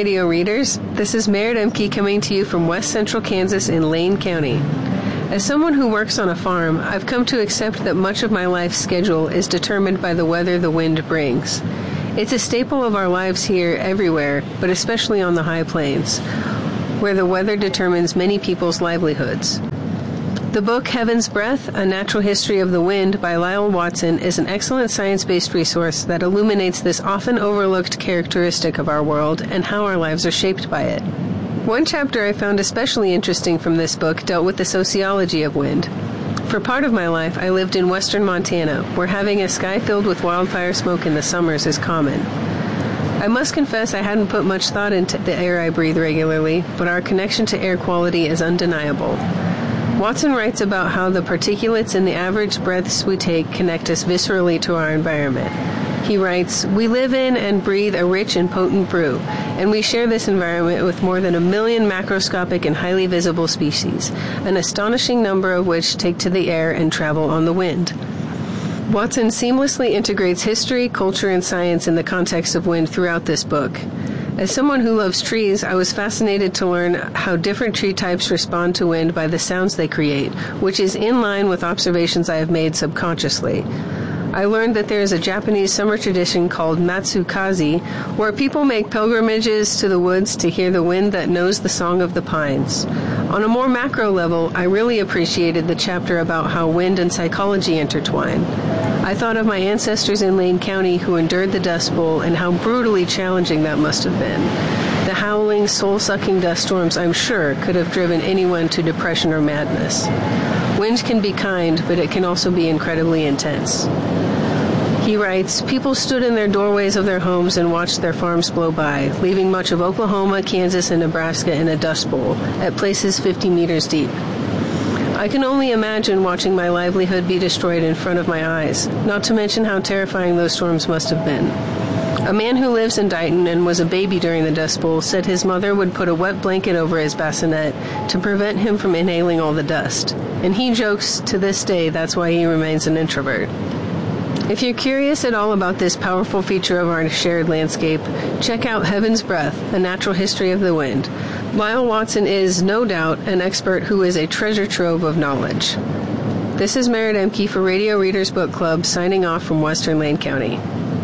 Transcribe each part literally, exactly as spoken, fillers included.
radio readers. This is Merritt Emke coming to you from West Central Kansas in Lane County. As someone who works on a farm, I've come to accept that much of my life's schedule is determined by the weather the wind brings. It's a staple of our lives here everywhere, but especially on the high plains, where the weather determines many people's livelihoods. The book Heaven's Breath, A Natural History of the Wind by Lyle Watson is an excellent science-based resource that illuminates this often overlooked characteristic of our world and how our lives are shaped by it. One chapter I found especially interesting from this book dealt with the sociology of wind. For part of my life, I lived in western Montana, where having a sky filled with wildfire smoke in the summers is common. I must confess I hadn't put much thought into the air I breathe regularly, but our connection to air quality is undeniable. Watson writes about how the particulates in the average breaths we take connect us viscerally to our environment. He writes, "We live in and breathe a rich and potent brew, and we share this environment with more than a million macroscopic and highly visible species, an astonishing number of which take to the air and travel on the wind." Watson seamlessly integrates history, culture, and science in the context of wind throughout this book. As someone who loves trees, I was fascinated to learn how different tree types respond to wind by the sounds they create, which is in line with observations I have made subconsciously. I learned that there is a Japanese summer tradition called Matsukaze, where people make pilgrimages to the woods to hear the wind that knows the song of the pines. On a more macro level, I really appreciated the chapter about how wind and psychology intertwine. I thought of my ancestors in Lane County who endured the Dust Bowl and how brutally challenging that must have been. The howling, soul-sucking dust storms, I'm sure, could have driven anyone to depression or madness. Wind can be kind, but it can also be incredibly intense. He writes, "People stood in their doorways of their homes and watched their farms blow by, leaving much of Oklahoma, Kansas, and Nebraska in a dust bowl, at places fifty meters deep. I can only imagine watching my livelihood be destroyed in front of my eyes, not to mention how terrifying those storms must have been. A man who lives in Dighton and was a baby during the Dust Bowl said his mother would put a wet blanket over his bassinet to prevent him from inhaling all the dust. And he jokes to this day that's why he remains an introvert." If you're curious at all about this powerful feature of our shared landscape, check out Heaven's Breath, A Natural History of the Wind. Lyle Watson is, no doubt, an expert who is a treasure trove of knowledge. This is Merritt Emke for Radio Readers Book Club, signing off from Western Lane County.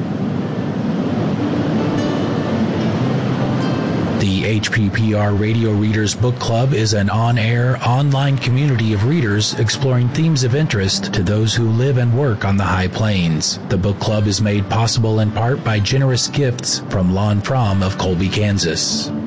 The H P P R Radio Readers Book Club is an on-air, online community of readers exploring themes of interest to those who live and work on the High Plains. The book club is made possible in part by generous gifts from Lon Fromm of Colby, Kansas.